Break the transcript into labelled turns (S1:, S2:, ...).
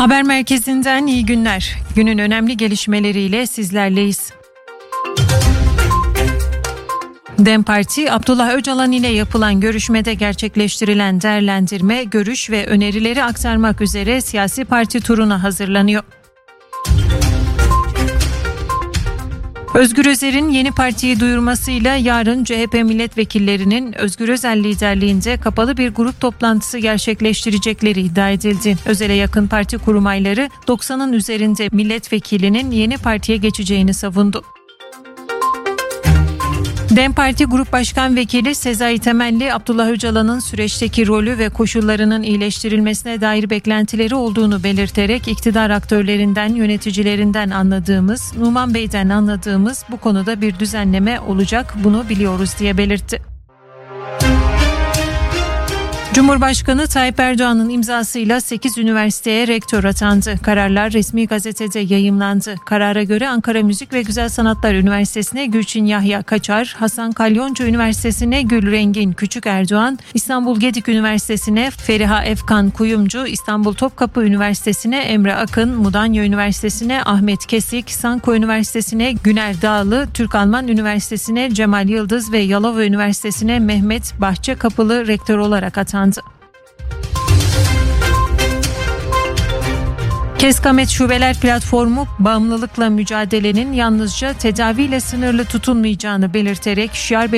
S1: Haber merkezinden iyi günler. Günün önemli gelişmeleriyle sizlerleyiz. DEM Parti, Abdullah Öcalan ile yapılan görüşmede gerçekleştirilen değerlendirme, görüş ve önerileri aktarmak üzere siyasi parti turuna hazırlanıyor. Özgür Özer'in yeni partiyi duyurmasıyla yarın CHP milletvekillerinin Özgür Özel liderliğinde kapalı bir grup toplantısı gerçekleştirecekleri iddia edildi. Özel'e yakın parti kurmayları 90'ın üzerinde milletvekilinin yeni partiye geçeceğini savundu. DEM Parti Grup Başkan Vekili Sezai Temelli, Abdullah Öcalan'ın süreçteki rolü ve koşullarının iyileştirilmesine dair beklentileri olduğunu belirterek iktidar aktörlerinden, yöneticilerinden anladığımız, Numan Bey'den anladığımız bu konuda bir düzenleme olacak, bunu biliyoruz diye belirtti. Cumhurbaşkanı Tayyip Erdoğan'ın imzasıyla 8 üniversiteye rektör atandı. Kararlar resmi gazetede yayımlandı. Karara göre Ankara Müzik ve Güzel Sanatlar Üniversitesi'ne Gülçin Yahya Kaçar, Hasan Kalyoncu Üniversitesi'ne Gülrengin Küçük Erdoğan, İstanbul Gedik Üniversitesi'ne Feriha Efkan Kuyumcu, İstanbul Topkapı Üniversitesi'ne Emre Akın, Mudanya Üniversitesi'ne Ahmet Kesik, Sanko Üniversitesi'ne Güner Dağlı, Türk-Alman Üniversitesi'ne Cemal Yıldız ve Yalova Üniversitesi'ne Mehmet Bahçekapılı rektör olarak atandı. Keskamet Şubeler Platformu, bağımlılıkla mücadelenin yalnızca tedaviyle sınırlı tutulmayacağını belirterek şiar